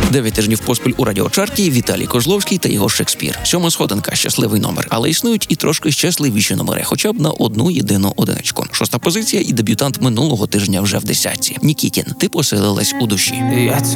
9 тижнів поспіль у радіочарті Віталій Козловський та його Шекспір. 7 сходинка – щасливий номер. Але існують і трошки щасливіші номери, хоча б на одну єдину одиничку. 6-та позиція і дебютант минулого тижня вже в 10-ці. Нікітін, ти поселилась у душі. Я